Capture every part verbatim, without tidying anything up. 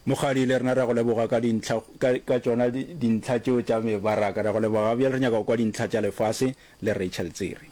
mogadi le rena ra go leboga ka dintlha ka tsona dintlha tseo tsa mebaraka ra go leboga bjale re nyaka kwa dintlha tsa lefase le Rachel Tsiri.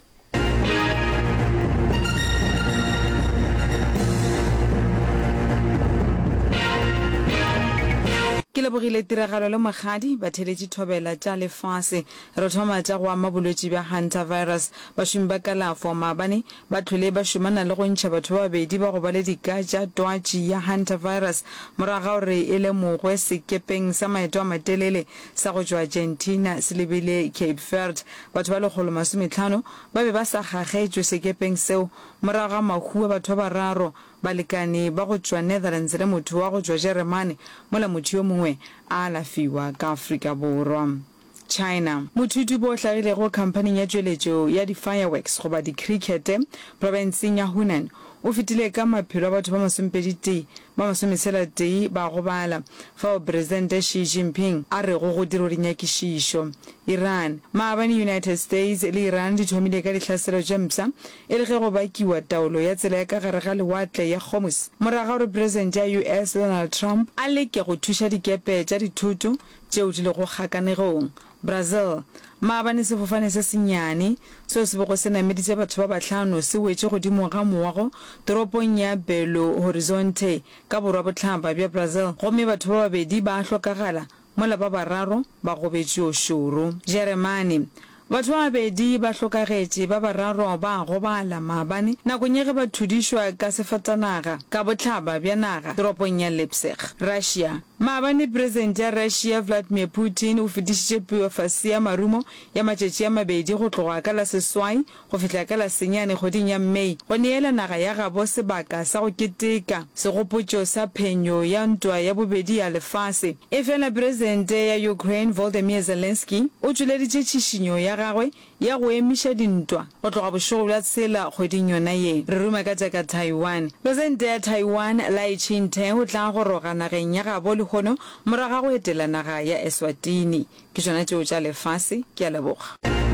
ke lebogile tiragalo le mogadi ba theletše thobela tša lefase re thoma tša go ama bolwetši bja hantavirus bašomi ba kalafo maabane ba tlhole ba šomana le go ntšha batho ba babedi ba go ba le dika tša twatši ya hantavirus moraga gore e le mogwe sekepeng sa maeto a matelele sa go tšwa Argentina se lebile Cape Verde batho ba lekgolo masomehlano ba be ba sa kgagetšwe sekepeng seo moraga mahua batho ba bararo balekane ba go tšwa Netherlands le motho wa go tšwa Germany mola motho yo mongwe a lafiwa ka Afrika Borwa. China mothuti bo hlagile go company ya tšweletšo ya di fireworks go ba di cricket provinceng ya Hunan o fitile ka maphelo a batho ba masompedi ba masomeselatee ba go bala fa president Xi Jinping a re go go dira dinyakišišo. Iran maabane United States le Iran di thomile ka dihlaselo tša mpša e le ge go bakiwa taolo ya tsela ya ka gare ga lewatle ya Hormuz moraga gore president ya U S Donald Trump a leke go thuša dikepe tša dithoto tšeo di le go kgakanegong. Brazil maabane sefofane se senyane seo se bego se nameditse batho ba bahlano se wetše godimo ga moago toropong ya Belo Horizonte ka borwa botlhaba bja Brazil gomme batho ba babedi ba hlokagala mola ba bararo ba gobetše ošoro. Germany batho ba babedi ba hlokagetše ba bararo ba go bala maabane nakong ye ge ba thudišwa ka sefatanaga ka botlhaba bja naga toropong ya Leipzig. Russia maabane president ya Russia Vladimir Putin o fetišitše puo fase ya marumo ya matšatši a mabedi go tloga ka la seswai go fihla ka la senyane kgweding ya Mei go neela naga ya gabo sebaka sa go keteka segopotšo sa phenyo ya ntwa ya bobedi ya lefase e fela president ya Ukraine Volodymyr Zelensky o tšweleditše tšhišinyo ya gagwe ya go emiša dintwa go tloga bošego bja tsela kgweding yona ye. Re ruma ka tša ka Taiwan president ya Taiwan Lai Ching-te o tla goroga nageng ya gabo le moraga go etela naga ya Eswatini ke tsona tšeo tša lefase ke a leboga.